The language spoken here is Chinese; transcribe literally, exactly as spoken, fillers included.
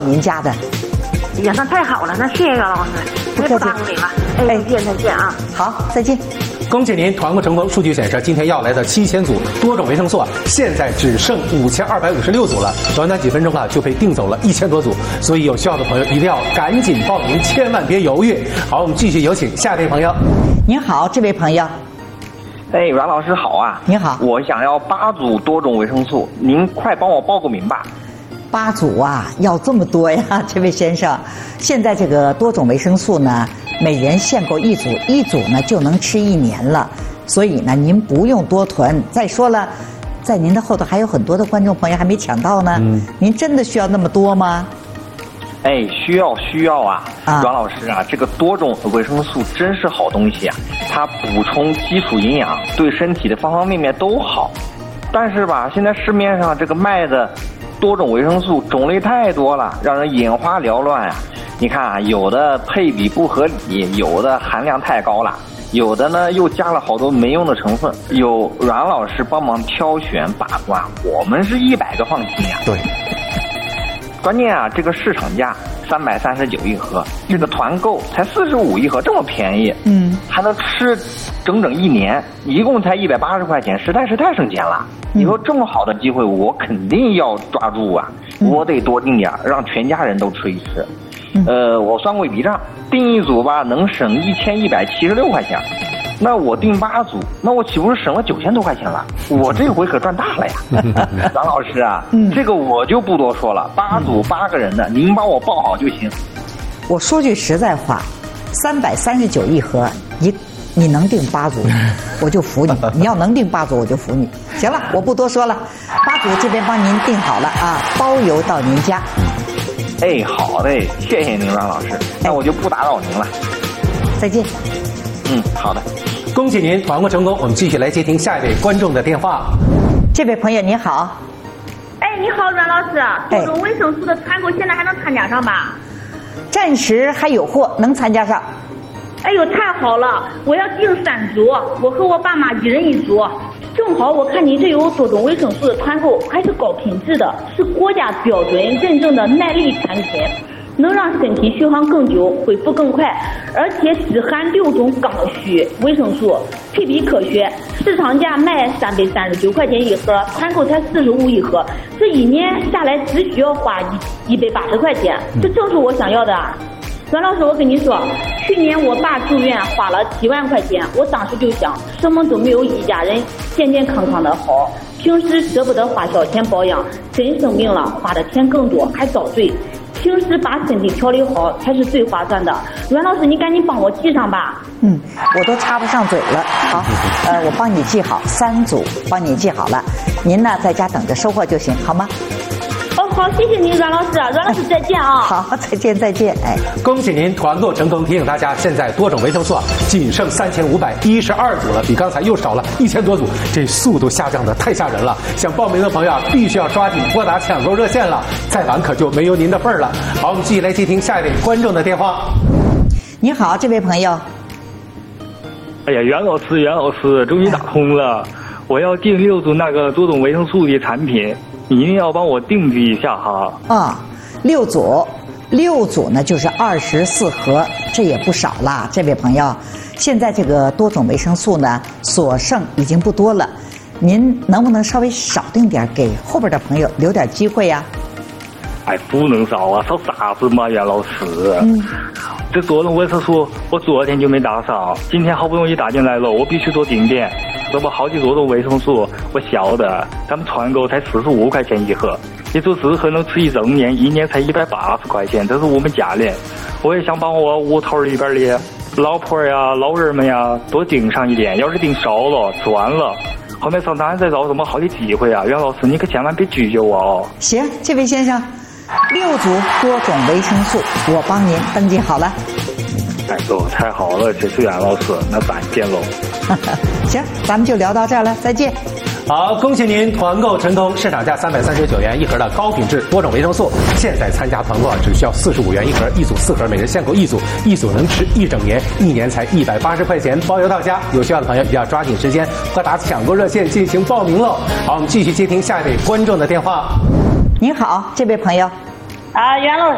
您家的。 哎呀，那太好了，那谢谢袁老师， 不不耽误你了。哎，再见再见啊！ 好，再见。 恭喜您团购成功！数据显示，今天要来的七千组多种维生素啊，现在只剩五千二百五十六组了，短短几分钟啊就被订走了一千多组，所以有需要的朋友一定要赶紧报名，千万别犹豫。好，我们继续有请下一位朋友。 您好，这位朋友。 哎，阮老师好啊！ 你好， 我想要八组多种维生素，您快帮我报个名吧。 八组啊，要这么多呀，这位先生。现在这个多种维生素呢，每人限购一组，一组呢就能吃一年了，所以呢，您不用多囤。再说了，在您的后头还有很多的观众朋友还没抢到呢。嗯，您真的需要那么多吗？ 哎，需要需要啊！阮老师啊，这个多种维生素真是好东西啊，它补充基础营养，对身体的方方面面都好。但是吧，现在市面上这个卖的多种维生素种类太多了，让人眼花缭乱啊！你看啊，有的配比不合理，有的含量太高了，有的呢又加了好多没用的成分。有阮老师帮忙挑选把关，我们是一百个放心呀。 对。 关键啊，这个市场价三百三十九一盒，这个团购才四十五一盒，这么便宜，嗯，还能吃整整一年，一共才一百八十块钱，实在是太省钱了。你说这么好的机会，我肯定要抓住啊！我得多订点，让全家人都吃一吃。呃，我算过一笔账，订一组吧，能省一千一百七十六块钱。那我订八组，那我岂不是省了九千多块钱了？我这回可赚大了呀！张老师啊，这个我就不多说了，八组八个人的，您帮我报好就行。 我说句实在话，三百三十九一盒，一你能订八组，我就服你；你要能订八组，我就服你。行了，我不多说了，八组这边帮您订好了啊，包邮到您家。 哎，好嘞，谢谢您，阮老师，那我就不打扰您了。 再见。 嗯，好的。 恭喜您团购成功，我们继续来接听下一位观众的电话。 这位朋友你好。 哎，你好，阮老师，多种维生素的团购现在还能参加上吧？ 暂时还有货，能参加上。 哎呦，太好了！我要订三组，我和我爸妈一人一组。正好我看你这有多种维生素的团购，还是高品质的，是国家标准认证的耐力产品，能让身体续航更久，恢复更快，而且只含六种刚需维生素，配比科学。市场价卖三百三十九块钱一盒，团购才四十五一盒，这一年下来只需要花一一百八十块钱，这正是我想要的。阮老师，我跟你说，去年我爸住院花了七万块钱，我当时就想，什么都没有一家人健健康康的好。平时舍不得花小钱保养，真生病了花的钱更多，还遭罪。平时把身体调理好才是最划算的。阮老师，你赶紧帮我记上吧。 嗯，我都插不上嘴了。好，呃，我帮你记好三组，帮你记好了。您呢，在家等着收货就行，好吗？ 哦，好，谢谢您，阮老师，阮老师再见啊！ 好，再见再见。哎， 恭喜您团购成功！提醒大家，现在多种维生素啊，仅剩三千五百一十二组了，比刚才又少了一千多组，这速度下降的太吓人了。想报名的朋友啊，必须要抓紧拨打抢购热线了，再晚可就没有您的份儿了。好，我们继续来接听下一位观众的电话。 你好，这位朋友。 哎呀，袁老师，袁老师，终于打通了！我要订六组那个多种维生素的产品。你一定要帮我定制一下哈！ 啊、嗯，六组，六组呢就是二十四盒，这也不少啦，这位朋友。现在这个多种维生素呢，所剩已经不多了，您能不能稍微少订点，给后边的朋友留点机会呀、 啊？哎，不能少啊，少啥子嘛，袁老师。嗯，这多种维生素我昨天就没打上，今天好不容易打进来了，我必须多订点。这不好几多种维生素，我晓得，咱们团购才四十五块钱一盒，也就只可能吃一整年，一年才一百八十块钱，这是我们家里。我也想帮我屋头里边的老婆呀、老人们呀多订上一点，要是订少了、吃完了，后面上咱再找什么好的机会啊？袁老师，你可千万别拒绝我哦。 行，这位先生，六组多种维生素，我帮您登记好了。 哎呦，太好了，这是袁老师，那咱见喽。 行，咱们就聊到这儿了，再见。 好，恭喜您团购成功！市场价三百三十九元一盒的高品质多种维生素，现在参加团购只需要四十五元一盒，一组四盒，每人限购一组，一组能吃一整年，一年才一百八十块钱，包邮到家。有需要的朋友一定要抓紧时间拨打抢购热线进行报名喽。好，我们继续接听下一位观众的电话。 您好，这位朋友。 啊，袁老师